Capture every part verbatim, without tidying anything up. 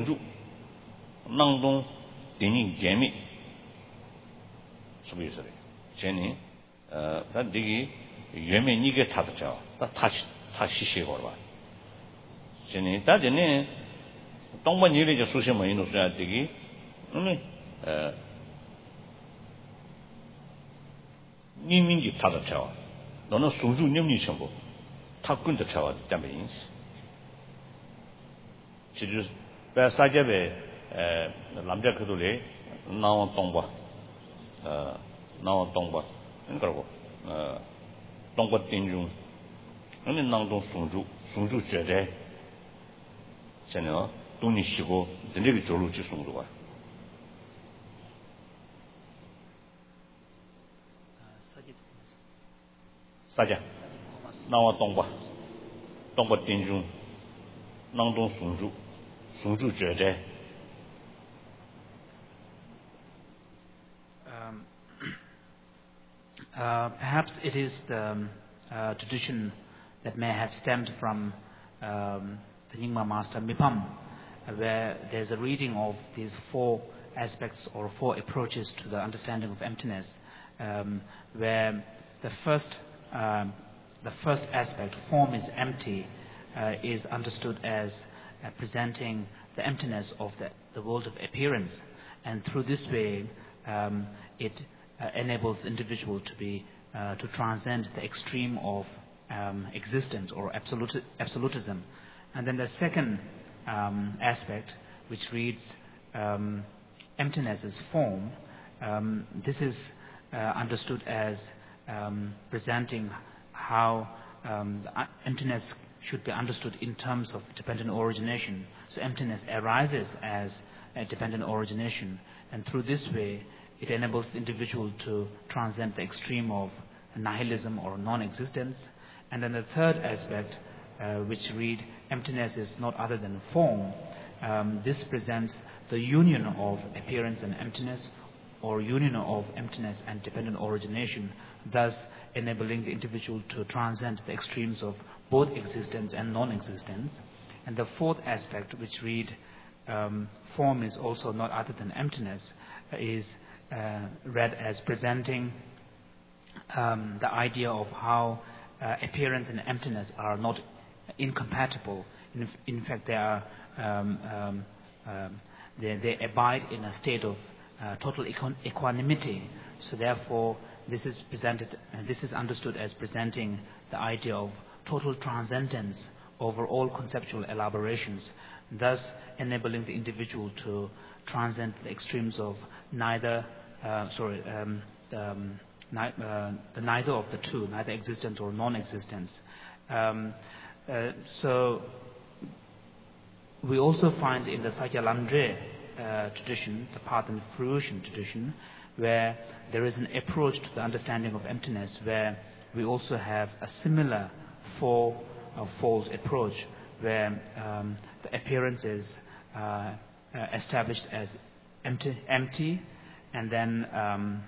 住，囊中顶人见面，什么意思嘞？现在呃，那这个原面你给他的叫，那他他写写过了吧？现在但是呢，东北你的就书写文都是啊，这个，那么呃，你们给他的叫，那那苏州你们全部，他跟着叫的讲不认识，其实把啥叫呗？呃，남자그들이나온동바呃，나온동바 그러고呃，동바 띵중那么当中苏州，苏州觉得，现在啊，东尼西过，人这个走路去苏州啊。啥家？那我东巴，东巴띵중当中苏州，苏州觉得。 Um, uh, perhaps it is the um, uh, tradition that may have stemmed from um, the Nyingma master Mipam, uh, where there's a reading of these four aspects or four approaches to the understanding of emptiness, um, where the first um, the first aspect, form is empty, uh, is understood as uh, presenting the emptiness of the, the world of appearance, and through this way um, it uh, enables the individual to be uh, to transcend the extreme of um, existence or absolute, absolutism. And then the second um, aspect, which reads um, emptiness as form, um, this is uh, understood as um, presenting how um, emptiness should be understood in terms of dependent origination. So emptiness arises as a dependent origination, and through this way it enables the individual to transcend the extreme of nihilism or non-existence. And then the third aspect, uh, which read emptiness is not other than form, um, this presents the union of appearance and emptiness, or union of emptiness and dependent origination, thus enabling the individual to transcend the extremes of both existence and non-existence. And the fourth aspect, which read um, form is also not other than emptiness, uh, is uh, read as presenting um, the idea of how uh, appearance and emptiness are not incompatible. In, in fact, they are um, um, um, they, they abide in a state of uh, total equ- equanimity. So, therefore, this is presented. Uh, this is understood as presenting the idea of total transcendence over all conceptual elaborations, thus enabling the individual to transcend the extremes of neither, uh, sorry, um, um, ni- uh, the neither of the two, neither existence or non-existence. Um, uh, so we also find in the Sakya Lamdre uh, tradition, the path and fruition tradition, where there is an approach to the understanding of emptiness, where we also have a similar four uh, fold approach, where um, the appearance is uh, uh, established as empty, empty, and then um,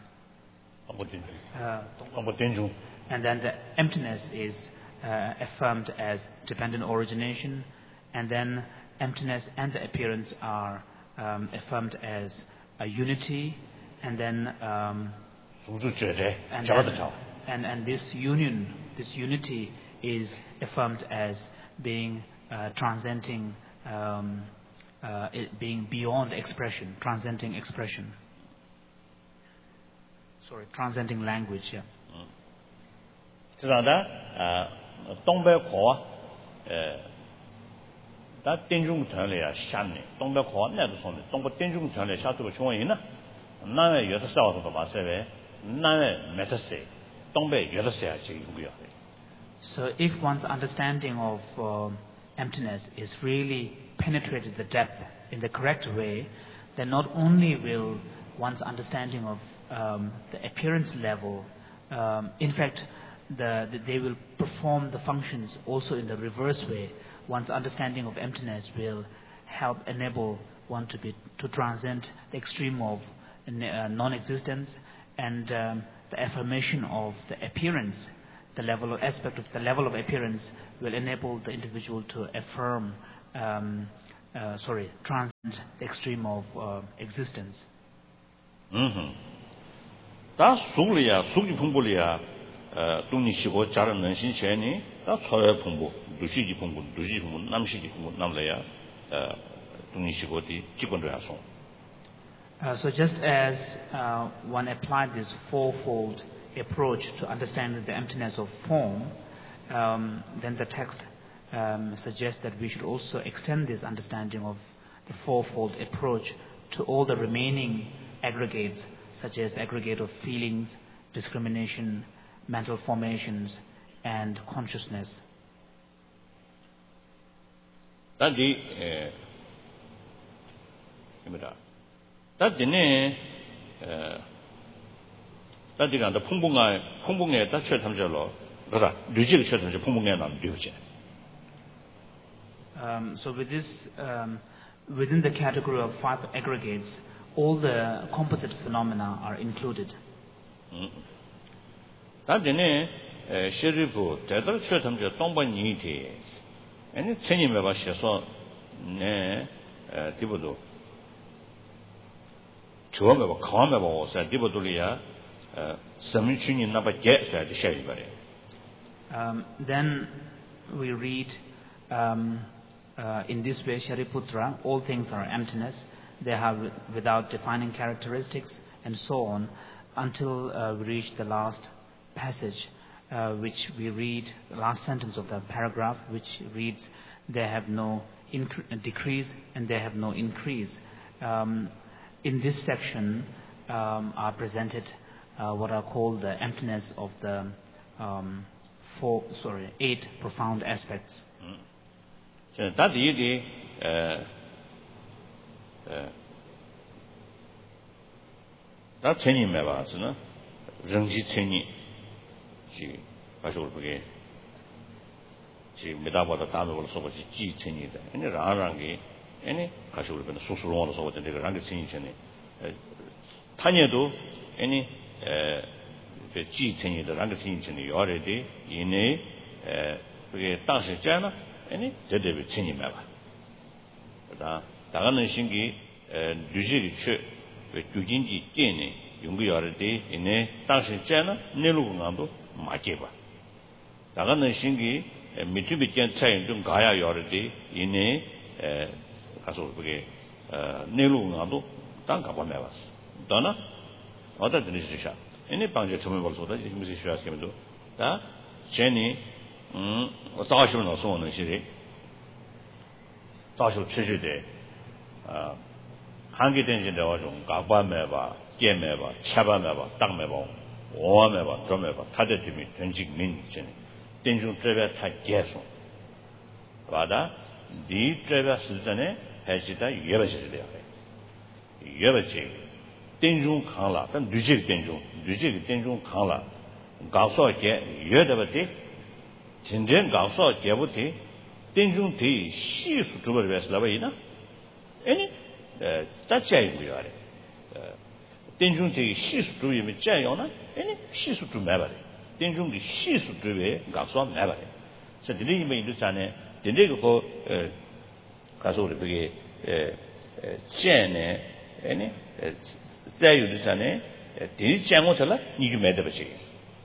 uh, and then the emptiness is uh, affirmed as dependent origination, and then emptiness and the appearance are um, affirmed as a unity, and then um, and, then, and and this union, this unity is affirmed as being uh, transcending, um, uh, it being beyond expression, transcending expression. Sorry, transcending language. Yeah. 这样的啊，东北话呃，但丁中团里啊，下面东北话那个说的，东北丁中团里下这个情况呢，那有的时候是吧？是呗，那没得谁，东北有的时候就有不要的。 So if one's understanding of uh, emptiness is really penetrated the depth in the correct way, then not only will one's understanding of um, the appearance level, um, in fact, the, the, they will perform the functions also in the reverse way. One's understanding of emptiness will help enable one to be to transcend the extreme of uh, non-existence, and um, the affirmation of the appearance. The level of aspect of the level of appearance will enable the individual to affirm um, uh, sorry, transcend the extreme of uh, existence. Mm-hmm. 다 속리야, 속이 풍부리야, 어, 동니시고 자른 능신 전이 다 초여 풍부, 누시지 풍부, 누시지 풍부, 남시지 풍부, 남래야, 어, 동니시고디 기본적으로. Uh, so just as uh, one applied this fourfold approach to understand the emptiness of form, um, then the text um, suggests that we should also extend this understanding of the fourfold approach to all the remaining aggregates, such as the aggregate of feelings, discrimination, mental formations, and consciousness. That the that the that the kind of 풍부가 풍부에 다 최탐절로 그러다 류지의 최탐절 풍부에 난 류지. Um, so with this, um, within the category of five aggregates, all the composite phenomena are included. 단전에 시리부 대들 최탐절 동반이티 아니 천님에 봐셔서 네 디보도 처음에 봐 가음에 봐서 디보도리야 섬유춘이 나봐 제사 되셔야 봐요. Um then we read um uh, in this way Shariputra, all things are emptiness, they have without defining characteristics and so on until uh, we reach the last passage uh, which we read, the last sentence of the paragraph which reads, they have no incre- decrease and they have no increase. Um, in this section um, are presented uh, what are called the emptiness of the um, four, sorry, eight profound aspects. that the uh, uh, that 천이 매봐서는 정지 천이 지 가지고 그게 지 메다보다 다음으로 써보지 지 천이다. 아니 라랑이 아니 가지고 그러면 수수로로 써보지 내가 랑게 천이 전에 타녀도 아니 지 천이다 랑게 천이 전에 요래디 이내 에 그게 당시 잖아 아니 제대로 천이 매봐. 그다 다가는 신기 에 뉴지리 최 규진지 때네 용기열때 이내 당시 잖아 내로가도 맞게봐. 다가는 신기 미트비견 차이 좀 가야 열때 이내 에 가서 그게 어 내로가도 땅 가봐 매봤어. 너나 어떤 드리시샤. 이내 방제 처음에 벌써다 무슨 쉬었으면도 다 제니 음 어떠하시면 어서오는 시리 다시 최주대 아 한개 된진 내가 좀 가봐매봐 깨매봐 차봐매봐 땅매봐 오와매봐 좀매봐 타대팀이 전직민 전에 된중 저배 타 계속 와다 네 저배 실전에 해시다 예버시래요 예버지 된중 강라 단 뉴직 된중 뉴직 된중 강라 가서게 예더버티 진전 가서 개부티 된중 대 시수 주버를 베슬라바이나 아니 에 자체이고요 아래 된중 대 시수 주이면 짜요나 아니 시수 주 매바래 된중 대 시수 주에 가서 매바래 저 드리면 이르잖아요 된데고 그 가서 우리 그게 에 째네 아니 짜요르잖아요 대 째고들라 이게 매더버지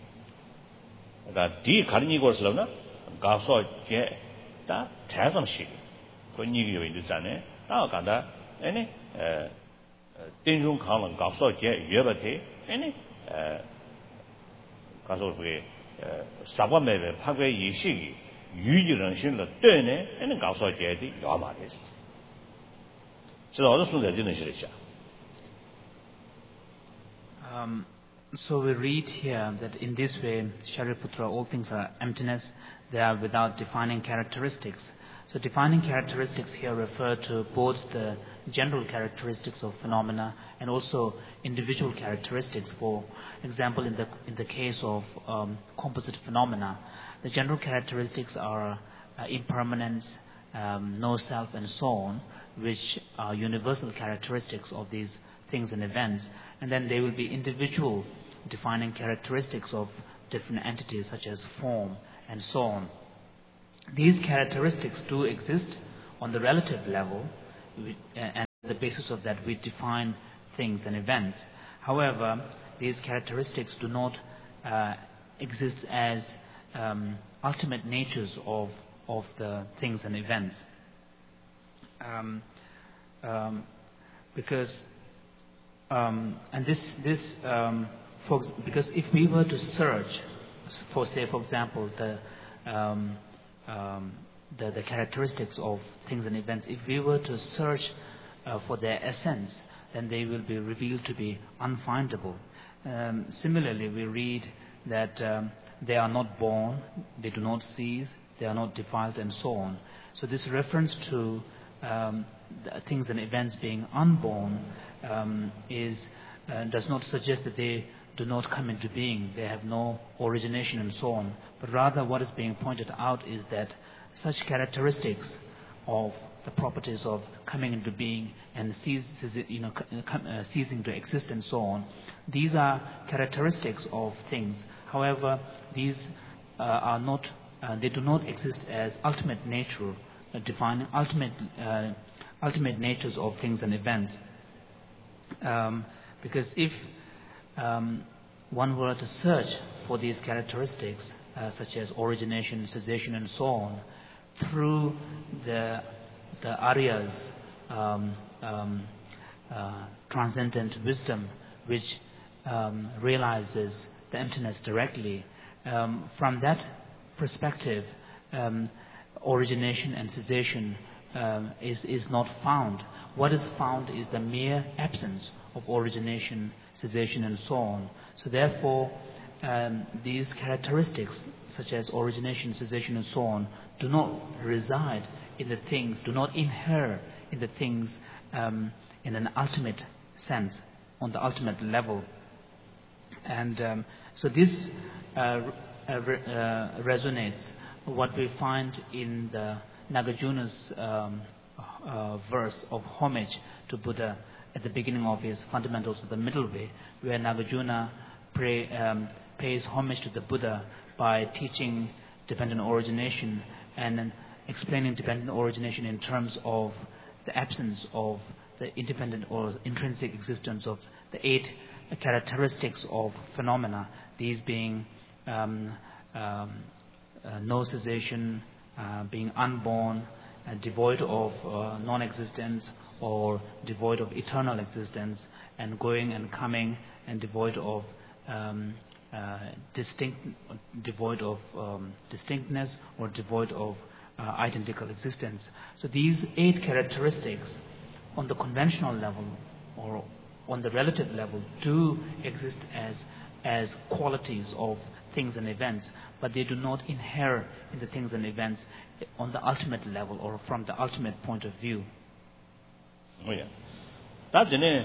다 디 가르니 거슬러나 가서 다 대성식 그 얘기가 있잖아요. 아 간다. 아니 에 된중 강은 가서 제 예버티 아니 에 가서 그게 사과매에 파괴 이식이 유지는 신을 때네 아니 가서 제디 야마데스. 저 어느 순간 되는 시리죠. Um So we read here that in this way, Shariputra, all things are emptiness, they are without defining characteristics. So defining characteristics here refer to both the general characteristics of phenomena and also individual characteristics. For example, in the in the case of um, composite phenomena, the general characteristics are uh, impermanence, um, no self, and so on, which are universal characteristics of these things and events. And then there will be individual defining characteristics of different entities such as form and so on. These characteristics do exist on the relative level, we, and on the basis of that we define things and events. However, these characteristics do not uh, exist as um, ultimate natures of, of the things and events. Um, um, because, um, and this, this um, for, because if we were to search for, say, for example, the, um, um, the, the characteristics of things and events, if we were to search uh, for their essence, then they will be revealed to be unfindable. Um, similarly, we read that um, they are not born, they do not cease, they are not defiled, and so on. So this reference to um, the things and events being unborn um, is uh, does not suggest that they do not come into being, they have no origination and so on. But rather what is being pointed out is that such characteristics of the properties of coming into being and cease, you know, uh, ceasing to exist and so on, these are characteristics of things. However, these uh, are not, uh, they do not exist as ultimate nature, uh, defining ultimate, uh, ultimate natures of things and events. Um, because if um, one were to search for these characteristics, uh, such as origination, cessation, and so on, through the the Arya's um, um, uh, transcendent wisdom, which um, realizes the emptiness directly, um, from that perspective, um, origination and cessation um, is is not found. What is found is the mere absence of origination, cessation, and so on. So therefore, um, these characteristics, such as origination, cessation, and so on, do not reside in the things, do not inhere in the things um, in an ultimate sense, on the ultimate level. And um, so this uh, uh, re- uh, resonates what we find in the Nagarjuna's um, uh, verse of homage to Buddha at the beginning of his Fundamentals of the Middle Way, where Nagarjuna pray, um, pays homage to the Buddha by teaching dependent origination and explaining dependent origination in terms of the absence of the independent or intrinsic existence of the eight characteristics of phenomena, these being um, um, uh, no cessation, uh, being unborn, uh, devoid of uh, non-existence or devoid of eternal existence, and going and coming, and devoid of um, uh, distinct, devoid of um, distinctness or devoid of uh, identical existence. So these eight characteristics, on the conventional level or on the relative level, do exist as as qualities of things and events, but they do not inhere in the things and events on the ultimate level or from the ultimate point of view. Oh yeah, that's it.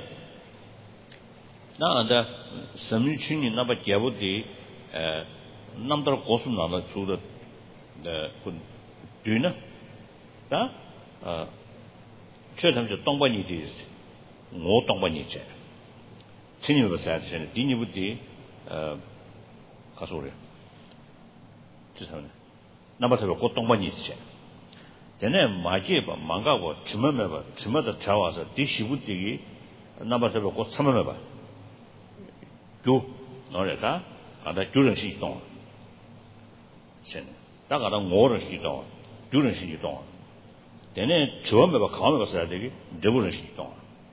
Now the some chini number jabudi uh number kosum nana through the the do na da uh chötam jo dongbani dis ngo dongbani che chini ba sa che dini budi uh 가소래 지선에 남아서 고 동반이 있지 전에 마지에 봐 망가고 주면에 봐 주면도 자와서 디시부디기 남아서 고 참면에 봐 교 너래다 아다 교는 시동 신 다가다 오를 시동 교는 시동 전에 주면에 봐 가면 가서야 되기 대부분 시동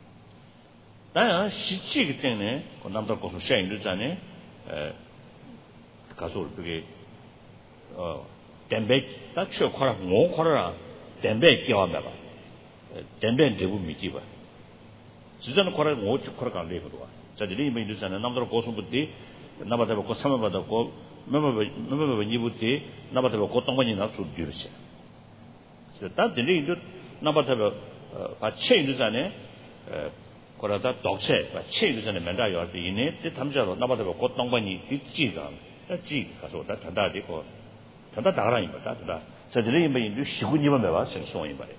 다야 시치기 때문에 그 남들 고소 샤인들 전에 에 가서 그게 어 덴베 딱 치어 커라 뭐 커라 덴베 끼워면 봐 덴베 대부 미기 봐 진짜는 커라 뭐 커라 갈 레거도 와 자들이 뭐 이러잖아 남들 고소부터 나바다 고 삼바다 고 뭐뭐 뭐뭐 니부터 나바다 고 동반이 나서 뒤르시 그래서 다들이 이제 나바다 바 체인들잖아 에 거라다 독체 바 체인들잖아 맨다 요할 때 이네 때 담자로 나바다 고 동반이 뒤지가 지 가서 다 단다 되고 단다 다라니 봐 다다 저들이 뭐 이제 시군이만 봐 생송이 봐.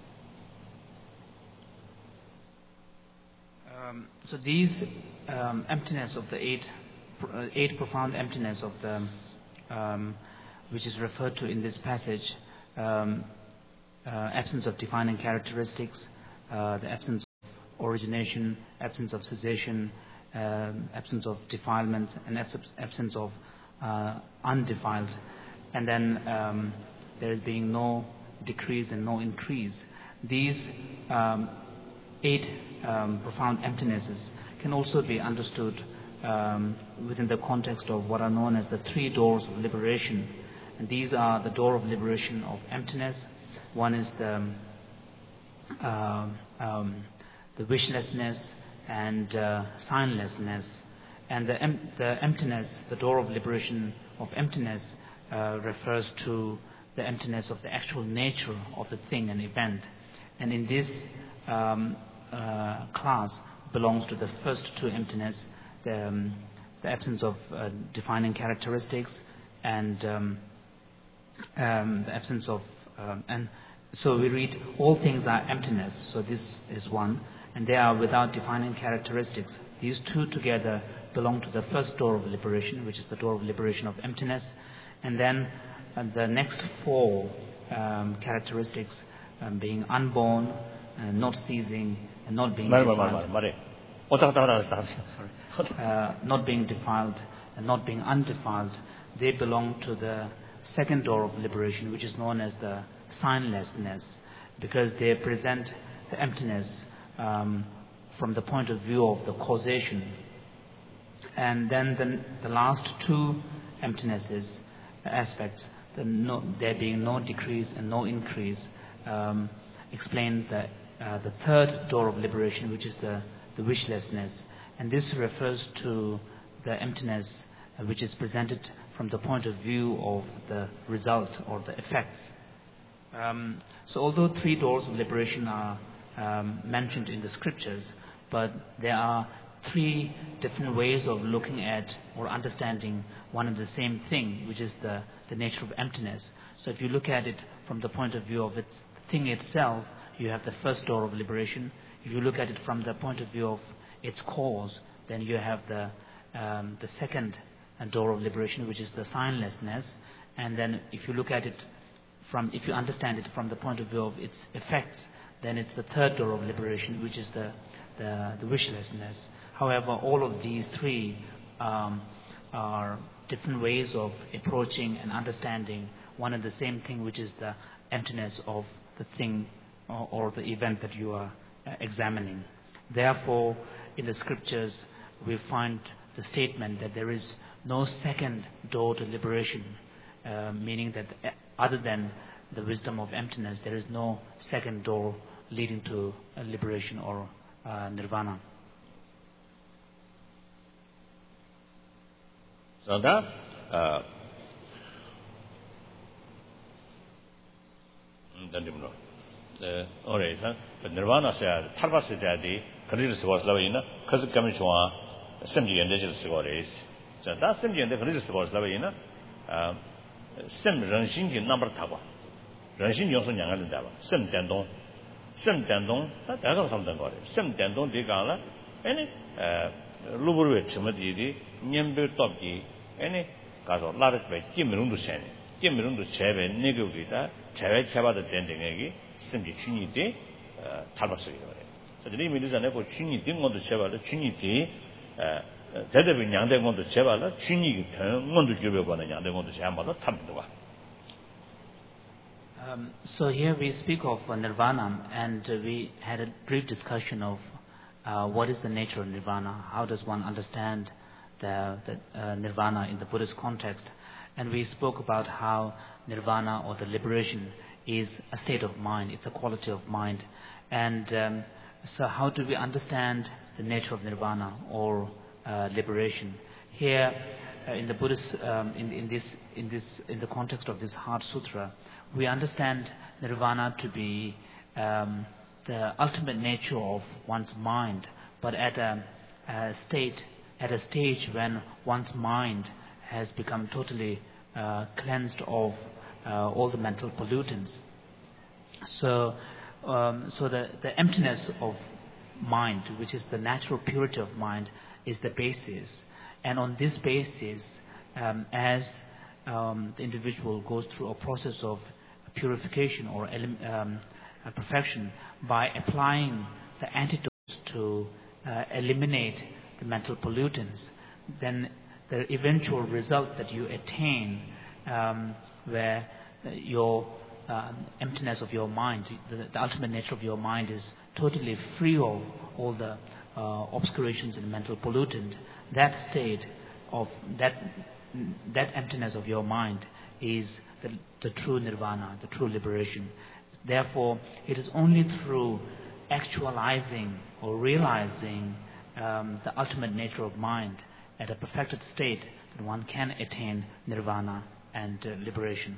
Um, so these um, emptiness of the eight uh, eight profound emptiness of the um, which is referred to in this passage um, uh, absence of defining characteristics, uh, the absence of origination, absence of cessation, um, absence of defilement, and absence, absence of uh, undefiled, and then um, there is being no decrease and no increase. These um, eight um, profound emptinesses can also be understood um, within the context of what are known as the three doors of liberation. And these are the door of liberation of emptiness. One is the um, uh, um, the wishlessness and uh, signlessness. And the, em- the emptiness, the door of liberation of emptiness, uh, refers to the emptiness of the actual nature of the thing and event. And in this um, uh, class belongs to the first two emptiness, the, um, the absence of uh, defining characteristics and um, um, the absence of, um, and so we read all things are emptiness, so this is one, and they are without defining characteristics. These two together belong to the first door of liberation, which is the door of liberation of emptiness. And then uh, the next four um, characteristics, um, being unborn, uh, not ceasing, and not being defiled. Sorry. Uh, not being defiled and not being undefiled, they belong to the second door of liberation, which is known as the signlessness, because they present the emptiness um, from the point of view of the causation. And then the, the last two emptinesses, aspects, the no, there being no decrease and no increase, um, explain the, uh, the third door of liberation, which is the, the wishlessness. And this refers to the emptiness uh, which is presented from the point of view of the result or the effects. Um, so although three doors of liberation are um, mentioned in the scriptures, but there are three different ways of looking at or understanding one and the same thing, which is the, the nature of emptiness. So if you look at it from the point of view of its thing itself, you have the first door of liberation. If you look at it from the point of view of its cause, then you have the um, the second door of liberation, which is the signlessness. And then if you look at it from, if you understand it from the point of view of its effects, then it's the third door of liberation, which is the the, the wishlessness. However, all of these three um, are different ways of approaching and understanding one and the same thing, which is the emptiness of the thing or, or the event that you are uh, examining. Therefore, in the scriptures, we find the statement that there is no second door to liberation, uh, meaning that other than the wisdom of emptiness, there is no second door leading to uh, liberation or uh, nirvana. So that uh, all right, nirvana said, Tarvas said, the Kadis was Lavina, Kazakamiswa, Simji and Digital Sigoris. So that's Simji and the Kadis was Lavina, Sim Ranshin number Tava, Ranshin Yosun Yangan Dava, Sim Dandon, Sim Dandon, that was something about it, Sim Dandon de Gala, any Luburu Chimadi, Nyambu Topi, any Gazo, Larat by Jim Rundu Sen, Jim Rundu Cheve, Negugita, Cheve Chava the Dending Eggy, Simji Chini de Tarvas. So the name is an echo Chini didn't want to Cheva, the Chini de Tedavin Yang want to Cheva, Chini turn, want to give you one and Yang want to Chamba, Tabua. Um, so here we speak of uh, nirvana, and uh, we had a brief discussion of uh, what is the nature of nirvana, how does one understand the, the uh, nirvana in the Buddhist context, and we spoke about how nirvana or the liberation is a state of mind, it's a quality of mind, and um, so how do we understand the nature of nirvana or uh, liberation? Here, uh, in the Buddhist, um, in, in this, in this, in the context of this Heart Sutra, we understand nirvana to be um, the ultimate nature of one's mind, but at a, a state, at a stage when one's mind has become totally uh, cleansed of uh, all the mental pollutants. So, um, so the, the emptiness of mind, which is the natural purity of mind, is the basis. And on this basis, um, as um, the individual goes through a process of purification or um, perfection by applying the antidotes to uh, eliminate the mental pollutants, then the eventual result that you attain, um, where your um, emptiness of your mind, the, the ultimate nature of your mind is totally free of all the uh, obscurations and mental pollutant, that state of that that emptiness of your mind is the, the true nirvana, the true liberation. Therefore, it is only through actualizing or realizing um, the ultimate nature of mind at a perfected state that one can attain nirvana and uh, liberation.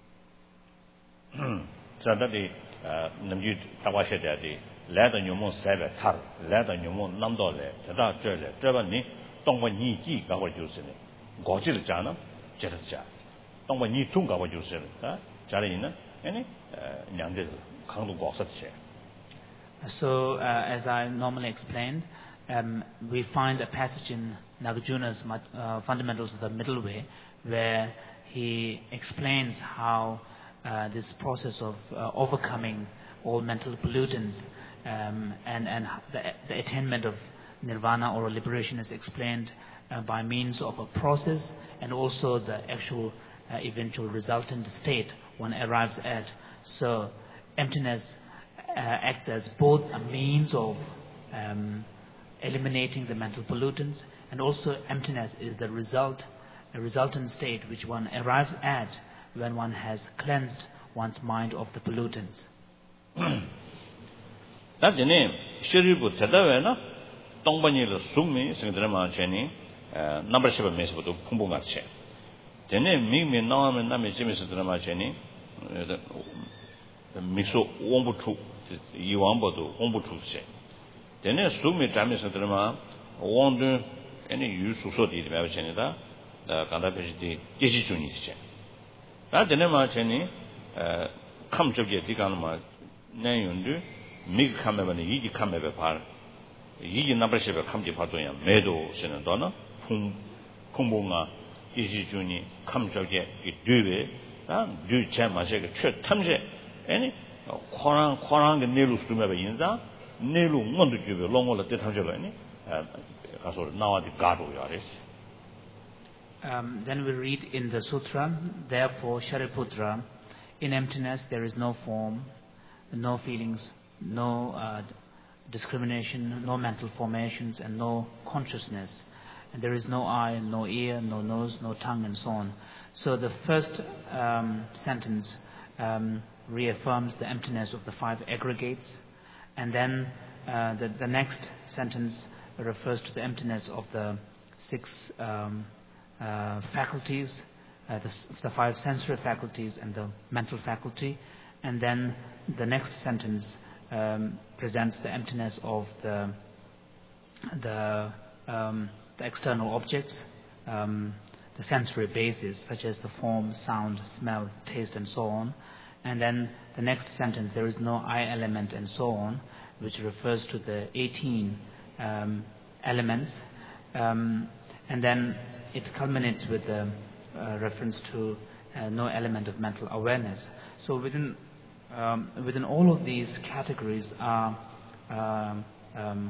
So that the namju tawashedadi la da nyumo sabe tar la da nyumo namdo le da zhe le zhe ba ni dong ba ni ji ga wa jiu shi ne go ji le jia ne jie de jia dong ba ni zhong ga wa jiu shi le da jia le yin ne yani nyang de kang lu guo shi de. So, uh, as I normally explained, um, we find a passage in Nagarjuna's uh, Fundamentals of the Middle Way, where he explains how uh, this process of uh, overcoming all mental pollutants um, and, and the, the attainment of nirvana or liberation is explained uh, by means of a process and also the actual uh, eventual resultant state one arrives at. So, emptiness Uh, acts as both a means of um, eliminating the mental pollutants, and also emptiness is the result, a resultant state which one arrives at when one has cleansed one's mind of the pollutants. That's the name. Shiribu Tadavena, Tongbani the Sumi, Singdrama Cheni, number seven means for the Kumbunga Chen. The name Mimi Nam and Nami Jimis Drama Cheni, the Miso Wombutu. 이왕보도 공부 출세. 되네 수미 담에서 들으면 원도 아니 유수소들이 배우시니다. 나 간다베지 예지준이 있지. 나 되네 마찬이 에 감적에 디가는 마 내용도 미 감매는 이기 감매배 발 이기 나버시배 감지 파도야 매도 쓰는 도는 풍 풍봉아 예지준이 감적에 이 뒤에 나 뒤체 마셔게 최 탐제 아니 Koran Koran the Nelu Stumaba Yinza, Nelu Mondu Juve, Longola de Tangelani, Castle now the Gado Yaris. Um, then we read in the Sutra, therefore, Shariputra, in emptiness there is no form, no feelings, no uh, discrimination, no mental formations, and no consciousness. And there is no eye, no ear, no nose, no tongue, and so on. So the first um, sentence um, reaffirms the emptiness of the five aggregates, and then uh, the, the next sentence refers to the emptiness of the six um, uh, faculties, uh, the, the five sensory faculties and the mental faculty, and then the next sentence um, presents the emptiness of the the, um, the external objects, um, the sensory bases such as the form, sound, smell, taste, and so on. And then the next sentence, there is no I element and so on, which refers to the eighteen um, elements. Um, and then it culminates with a uh, reference to uh, no element of mental awareness. So within um, within all of these categories are um, um,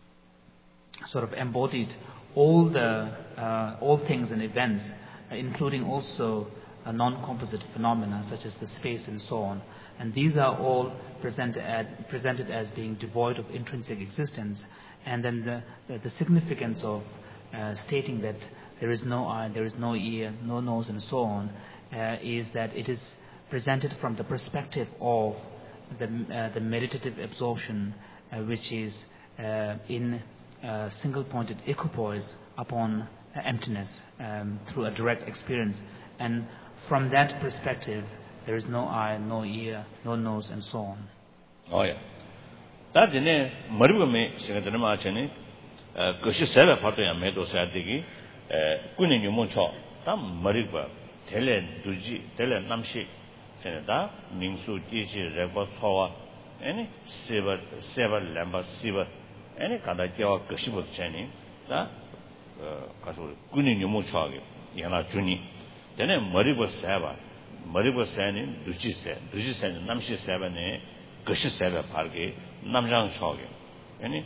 sort of embodied all the uh, all things and events, uh, including also Uh, non-composite phenomena such as the space and so on, and these are all presented as, presented as being devoid of intrinsic existence. And then the, the, the significance of uh, stating that there is no eye, there is no ear, no nose, and so on, uh, is that it is presented from the perspective of the uh, the meditative absorption, uh, which is uh, in uh, single-pointed equipoise upon uh, emptiness um, through a direct experience. And from that perspective, there is no eye, no ear, no nose, and so on. Oh yeah. That is ne maribame singadana ma chene goshi sebe phato ya medo sa digi kuni nyumo cho tam mariba tele duji tele namshi chene da ningsu ji reba chowa any seba seba lamba siba any kada jawa goshi bo chene da kaso kuni nyumo cho ge yana juni. Then Mariba Sava, 머리고 세는 루지세 루지세는 남시 세반에 거시 세바 발게 남장 초게 아니